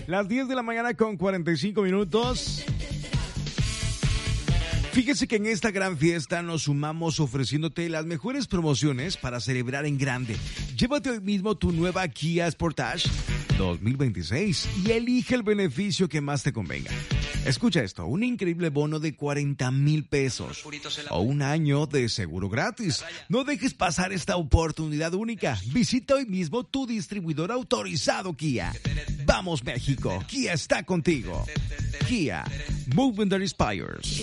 Las 10 de la mañana con 45 minutos. Fíjese que en esta gran fiesta nos sumamos ofreciéndote las mejores promociones para celebrar en grande. Llévate hoy mismo tu nueva Kia Sportage 2026 y elige el beneficio que más te convenga. Escucha esto, un increíble bono de 40,000 pesos o un año de seguro gratis. No dejes pasar esta oportunidad única. Visita hoy mismo tu distribuidor autorizado Kia. Vamos México, Kia está contigo. Kia, movement that inspires.